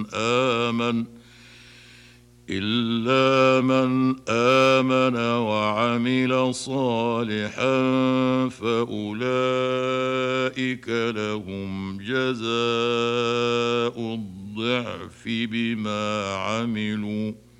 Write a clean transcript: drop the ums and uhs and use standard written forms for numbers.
آمن إلا من آمن وعمل صالحا فأولئك لهم جزاء الضعف بما عملوا